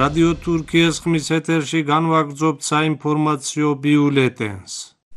რადიო თურქიის ხმის ეთერში განვაგრძობთ საინფორმაციო ბიულეტენს.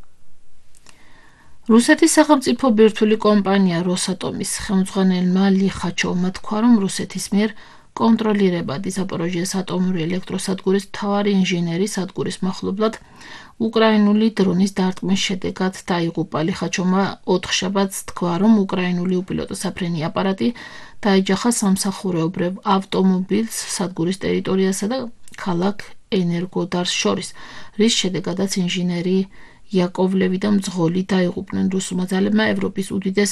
რუსეთის სახელმწიფო ბირთვული კომპანია როსატომის ხელმძღვანელმა ლიხაჩოვმა თქვა, რომ რუსეთის მიერ კონტროლირებადი ზაპოროჟიეს ატომური ელექტროსადგურის მთავარი ინჟინერი სადგურის მახლობლად უკრაინული დრონის დარტყმის შედეგად დაიღუპა. ლიხაჩოვმა ოთხშაბათს თქვა, რომ უკრაინული უპილოტო საფრენი აპარატი დაეჯახა სამსახურეობრივ ავტომობილს სადგურის ტერიტორიასა და ქალაქ ენერგოდარს შორის, რის შედეგადაც ინჟინერი იაკოვლევი და მძღოლი დაიღუპნენ. რუსულმა ძალებმა ევროპის უდიდეს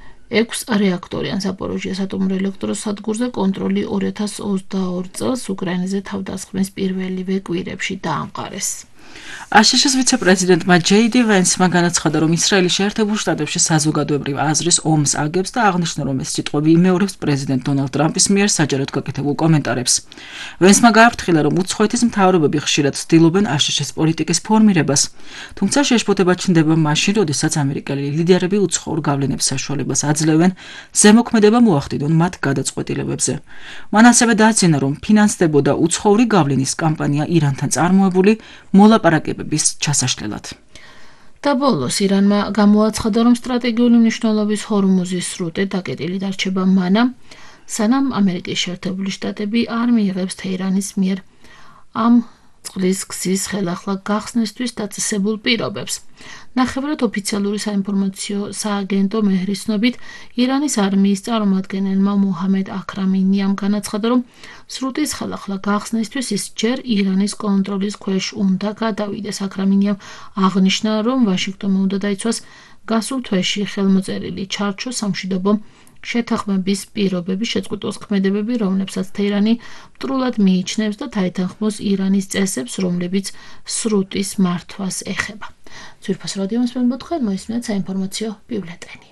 6 რეაქტორიან ზაპოროჟიეს ატომურ ელექტროსადგურზე კონტროლი 2022 წელს უკრაინაზე თავდასხმის პირველივე კვირებში დაამყარეს. აშშ-ის ვიცე-პრეზიდენტმა ჯეიდი ვენსმა განაცხადა, რომ ისრაელი შეერთებულ შტატებში საზოგადოებრივ აზრის ომს აგებს და აღნიშნა, რომ ეს სიტყვები იმეორებს პრეზიდენტ დონალდ ტრამპის მიერ საჯაროდ გაკეთებულ კომენტარებს. ვენსმა გააფრთხილა, რომ უცხოეთის მთავრობები ხშირად ცდილობენ აშშ-ის პოლიტიკის ფორმირებას, თუმცა შეშფოთება ჩნდება მაშინ, როდესაც ამერიკელი ლიდერები უცხოურ გავლენების საშუალებას აძლევენ, ზემოქმედება მოახდინონ მათ გადაწყვეტილებებზე. მან ასევე დააძინა, რომ ფინანსდებოდა უცხოური გავლენის კამპანია ირანთან წარმოებული მოლაპარაკებების ჩასაშლელად. და ბოლოს ირანმა გამოაცხადა, რომ სტრატეგიული მნიშვნელობის ჰორმუზის სრუტე დაკეტილი დარჩება მანამ, სანამ ამერიკის შეერთებული შტატები არ მიიღებს თეირანის მიერ ამ წყლის გზის ხელახლა გახსნისთვის დაწესებულ პირობებს. ნახევრად ოფიციალური საინფორმაციო სააგენტო მეჰრის ცნობით, ირანის არმიის წარმომადგენელმა მუჰამედ აქრამინიამ განაცხადა, რომ სრუტის ხელახლა გახსნისთვის ის ჯერ ირანის კონტროლის ქვეშ უნდა გადავიდეს. აქრამინიამ აღნიშნა, რომ ვაშინგტონმა უნდა დაიცვას გასულ თვეში ხელმოწერილი ჩარჩო სამშვიდობო შეთანხმების პირობების შეწყვეტოს ქმედებები, რომლებსაც თეირანი მტრულად მიიჩნევს და თაითანხმოს ირანის წესებს, რომლებიც სრუტის მართვას ეხება. ძვირფას რადიომის მემოთხედ მოისმინეთ საინფორმაციო ბიულეტენი.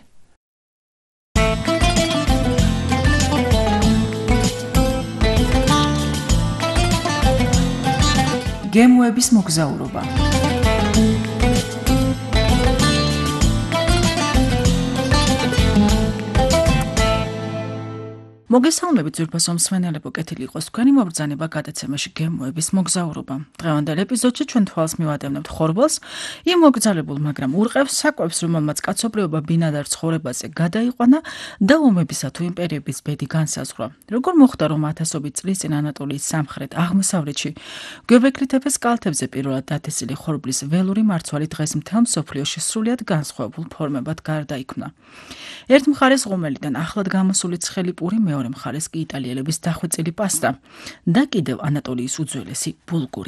გემოების მოგზაურობა. მოგესალმებით ძვირფასო მსმენელებო, კეთილი იყოს თქვენი მობრძანება გადაცემაში გემოების მოგზაურობა. დღევანდელ ეპიზოდში ჩვენ თვალს მივატევნებთ ხორბალს, იმ მოგზაურებულ, მაგრამ ურყევს საკვებს, რომელმაც კაცობრიობა ბინადარ ცხოვრებაზე გადაიყვანა და ომებისა თუ იმპერიების ბედი განსაზღვრა. როგორ მოხდა, რომ ათასობით წლის წინ ანატოლიის სამხრეთ აღმოსავლეთში გიობექრითების კალთებზე პირველად დათესილი ხორბლის ველური მარცვალი დღეს მთელ მსოფლიოში სრულიად განსხვავებულ ფორმებად გარდაიქმნა. ერთ მხარეს ღუმელიდან ახლად გამოსული ცხელი პური, მეორე მხარეს კი იტალიელების დახვეწილი პასტა და კიდევ ანატოლიის უძველესი ბულგური.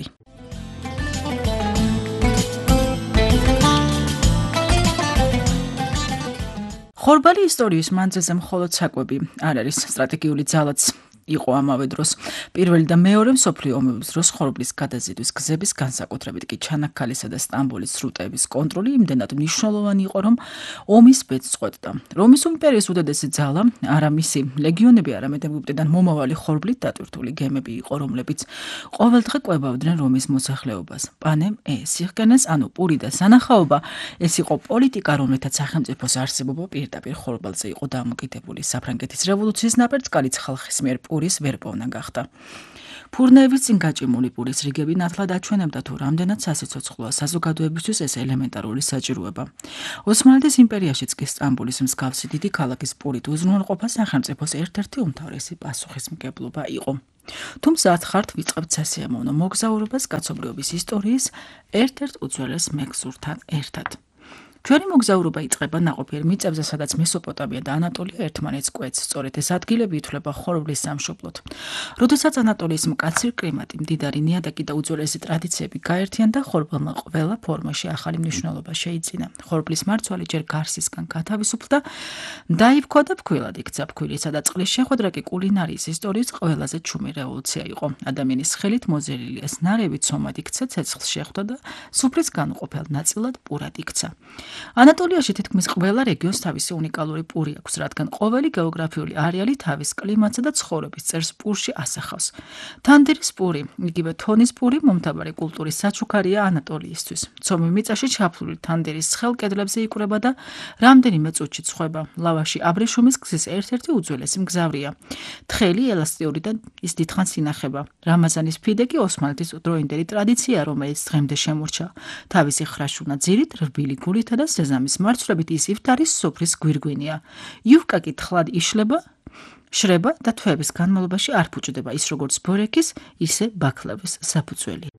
ხორბალი ისტორიის მანძილზე მხოლოდ საკვები არ არის, სტრატეგიული ძალაც იყო ამავე დროს. პირველი და მეორე მსოფლიო ომების დროს ხორბლის გადაზიდვის გზების, განსაკუთრებით კი ჩანაქქალისა და სტამბოლის სრუტეების კონტროლი იმდენად მნიშვნელოვანი იყო, რომ ომის ბედს წყვეტდა. რომის იმპერიის უდიდესი ძალა, არა მისი ლეგიონები, არამედ ეგვიპტედან მომავალი ხორბლით დატვირთული გემები იყო, რომლებიც ყოველდღე კვებავდნენ რომის მოსახლეობას. პანემ სიხკენეს, ანუ პური და სანახაობა, ეს იყო პოლიტიკა, რომელთაც სახელმწიფოს არსებობა პირდაპირ ხორბალზე იყო დამოკიდებული. საფრანგეთის რევოლუციის ნაპერწკალიც ხალხის მიერ პურის ვერპოვნა გახდა. ფურნეების წინ გაჭიმული პურის რიგები ნათლად აჩვენებდა, თუ რამდენად სასიცოცხლოა საზოგადოებისთვის ეს ელემენტარული საჭიროება. ოსმალეთის იმპერიაშიც კი სტამბოლის მსგავსი დიდი ქალაქის პურით უზრუნველყოფა სახელმწიფოს ერთ-ერთი უმთავრესი პასუხისმგებლობა იყო. თუმცა ათხართ ვიწყებთ სასიამოვნო მოგზაურობას კაცობრიობის ისტორიის ერთ-ერთ უძველეს მეგზურთან ერთად. ჩვენი მოგზაურობა იწყება ნაყოფიერ მიწებზე, სადაც მესოპოტამია და ანატოლია ერთმანეთს კვეთს. სწორედ ეს ადგილები ითვლება ხორბლის სამშობლოდ. როდესაც ანატოლიის მკაცრი კლიმატი, მდიდარი ნიადაგი და უძველესი ტრადიციები გაერთიანდა, ხორბალმა ყველა ფორმაში ახალი მნიშვნელობა შეიძინა. ხორბლის მარცვალი ჯერ გარსისგან გათავისუფლდა, დაიფქვა და ფქვილად იქცა. ფქვილისა და წყლის შეხვედრა კი კულინარიის ისტორიის ყველაზე ჩუმი რევოლუცია იყო. ადამიანის ხელით მოზრდილი ეს ნარევი ცომად იქცა, ცეცხლს შეხვდა და სუფრის განუყოფელ ნაწილად პურად იქცა. ანატოლიაში თითქმის ყველა რეგიონს თავისი უნიკალური პური აქვს, რადგან ყოველი გეოგრაფიული არეალი თავის კლიმატსა და ცხოვრების წერს პურში ასახავს. თანდირის პური, იგივე თონის პური მომთაბარე კულტურის საჩუქარია ანატოლიისთვის. ცომი მიწაში ჩაფლული თანდირის ცხელ კედლებზე იკვრება და რამდენიმე წუთში ცხება. ლავაში აბრეშუმის გზის ერთ-ერთი უძველესი მგზავრია. თხელი ელასტიური და ის დიდხანს ინახება. რამაზანის ფიდე კი ოსმალეთის დროინდელი ტრადიცია, რომელიც დღემდე შემორჩა. თავისი ხრაშუნა ძირით, რბილი გულითა და სეზამის მარცვლებით ის იფთარის სუფრის გვირგვინია. იუვკა კი თხლად იშლება, შრება და თვეების განმავლობაში არ ფუჭდება ის როგორც ბორექის, ისე ბაკლავის საფუძველი.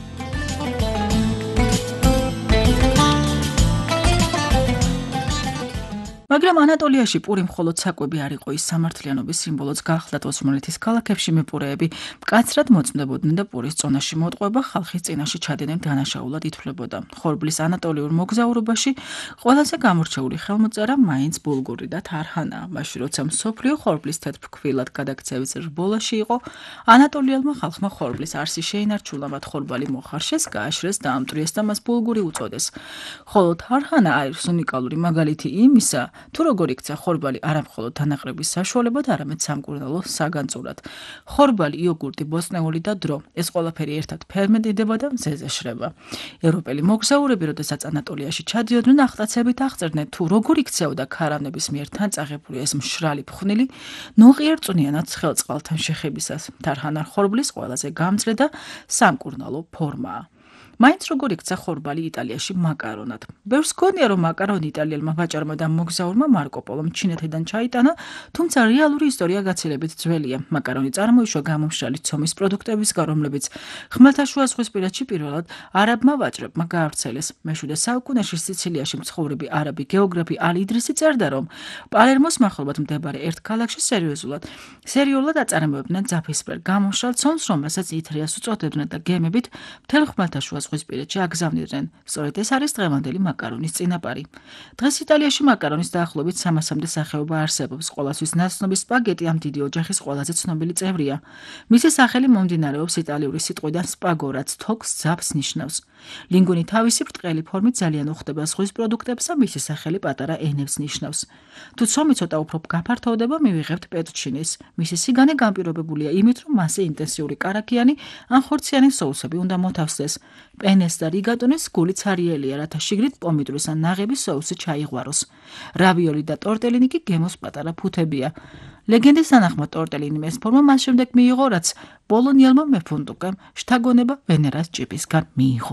მაგრამ ანატოლიაში პური მხოლოდ საკვები არ იყო, ის სამართლიანობის სიმბოლოც გახლდათ. ოსმალეთის ქალაქებში მეპურეები მკაცრად მოწმდებოდნენ და პურის წონაში მოტყვება ხალხის წინაშე ჩადენენ დანაშაულად ითვლებოდა. ხორბლის ანატოლიურ მოგზაურობაში ყველაზე გამორჩეული ხელმოწერა მაინც ბულგური და თარჰანაა. მაშინ როცა მსოფლიო ხორბლის თეთრფქვილად გადაქცევის რბოლაში იყო, ანატოლიელმა ხალხმა ხორბლის არსი შეინარჩულა, მათ ხორბალი მოხარშეს, გააშრეს, დაამტვრიეს და მას ბულგური უწოდეს. ხოლო თარჰანა არის უნიკალური მაგალითი იმისა, თუ როგორ იქცა ხორბალი არა მხოლოდ დანაყრების საშუალებად, არამედ სამკურნალო საგანწურად. ხორბალი, იოგურტი, ბოსტნეული და დრო, ეს ყველაფერი ერთად ფერმენტდება და მზეზე შრება. ევროპელი მოგზაურები, როდესაც ანატოლიაში ჩადიოდნენ, აღტაცებით აღწერდნენ, თუ როგორ იქცეოდა ქარავნების მიერ თან წაღებული ეს მშრალი ფხვნილი, ნოყიერწვნიანად ცხელ წყალთან შეხებისას. თარჰანა ხორბლის ყველაზე გამძლე და სამკურნალო ფორმაა. მაინც როგორ იქცა ხორბალი იტალიაში მაკარონად. ბევრს გონია, რომ მაკარონი იტალიელმა ვაჭარმა და მოგზაურმა მარკო პოლომ ჩინეთიდან ჩაიტანა, თუმცა რეალური ისტორია გაცილებით ძველია. მაკარონი წარმოიშვა გამომშრალი ცომის პროდუქტებისგან, რომლებიც ხმელთაშუაზღვისპირეთში პირველად არაბმა ვაჭრებმა გაავრცელეს. მე-7 საუკუნეში სიცილიაში მცხოვრები არაბი გეოგრაფი ალი იდრისი წერდა, რომ პალერმოს მახლობლად მდებარე ერთ ქალაქში სერიოზულად აწარმოებდნენ ძაფისფერ გამომშრალ ცომს, რომელსაც ითრიას უწოდებდნენ და გემებით მთელ ხმელთაშუაზღვისპირეთში აგზავნიდნენ. სწორედ ეს არის დღევანდელი მაკარონის წინაპარი. დღეს იტალიაში მაკარონის დაახლოებით 300-მდე სახეობა არსებობს. ყოველთვის ნაცნობი სპაგეტი ამ დიდი ოჯახის ყველაზე ცნობილი წევრია. მისი სახელი მომდინარეობს იტალიური სიტყვიდან სპაგო, რაც თოქს ძაფს ნიშნავს. ლინგვინი თავისი ბრტყელი ფორმით ძალიან უხდება ზღვის პროდუქტებს და მისი სახელი პატარა ენებს ნიშნავს. თუ ცომი ცოტა უფრო გაფართოვდება, მივიღებთ პეტუჩინის. მისი სიგანე განპირობებულია იმით, რომ მასზე ინტენსიური კარაქიანი ან ხორციანი соуსები უნდა მოთავსდეს. პენეს და რიგატონის გული ცარიელია, რათა შიგნით პომიდორის ან ნაღების соуსი ჩაიღვაროს. რავიოლი და ტორტელინი კი გემოს პატარა ფუთებია. ლეგენდის თანახმად ტორტელინი ეს ფორმა მას შემდეგ მიიღო, რაც პოლონიელმა მეფუნტუკემ შთაგონება ვენერას ჭიპისგან მიიღო.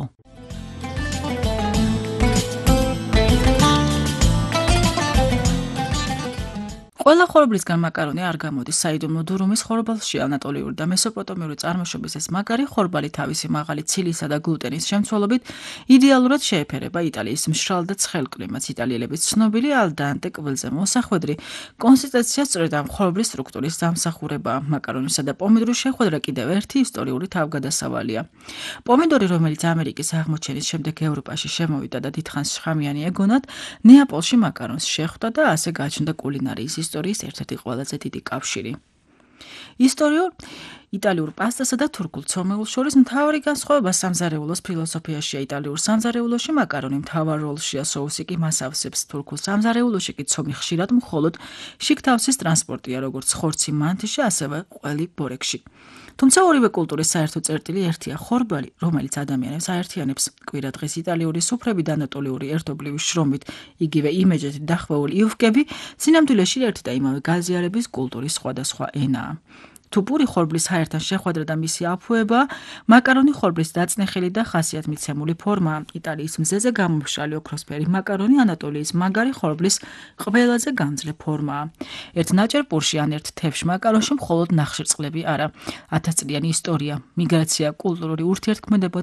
ყველა ხორბლისგან მაკარონი არ გამოდის. საიდუმლო დურუმის ხორბალში ანატოლიური და მესოპოტამიური წარმოშობის ეს მაგარი ხორბალი თავისი მაღალი ცილისა და გლუტენის შემცველობით იდეალურად შეეფერება იტალიის მშრალ და ცხელ კლიმატს. იტალიელების ცნობილი ალ დანტე კბილზე მოსახვედრი კონსისტენცია სწორედ ამ ხორბლის სტრუქტურის დამსახურებაა. მაკარონისა და პომიდორის შეხვედრა კიდევ ერთი ისტორიული თავგადასავალია. პომიდორი, რომელიც ამერიკის აღმოჩენის შემდეგ ევროპაში შემოვიდა და დიდხანს შხამიანი ეგონად, ნეაპოლში მაკარონს შეხვდა და ასე გაჩნდა კულინარიის ისტორიის ერთ-ერთი ყველაზე დიდი კავშირი. ისტორიულ იტალიურ პასტასა და თურქულ ცომეულს შორის მთავარი განსხვავება სამზარეულოს ფილოსოფიაშია. იტალიურ სამზარეულოში მაკარონი მთავარ როლშია, соуსი კი მას ავსებს. თურქულ სამზარეულოში კი ცომი ხშირად მხოლოდ შიგთავსის ტრანსპორტია, როგორც ხორცი მანთიში, ასევე ყველი ბორექში. თუმცა ორივე კულტურის საერთო წერტილი ერთია: ხორბალი, რომელიც ადამიანებს აერთიანებს. კვირადღის იტალიური სუფრები და ანატოლიური ერთობლივი შრომით, იგივე იმეჯით დახვეული იუვკები, სინამდვილეში ერთი და იმავე გაზიარების კულტურის სხვადასხვა ენაა. თუ პური ხორბლის ჰაერთან შეხვედრა და მისი აფუება, მაკარონი ხორბლის დაწნეხილი და ხასიათმიცემული ფორმაა. იტალიის მზეზე გამომშრალი ოქროსფერი მაკარონი ანატოლიის მაგარი ხორბლის ყველაზე გამძლე ფორმაა. ერთ ნაჭერ პურში ან ერთ თევზში მაკარონში მხოლოდ ნახშირწყლები არა. 1000 წლიანი ისტორია, მიგრაცია, კულტურული ურთიერთქმედება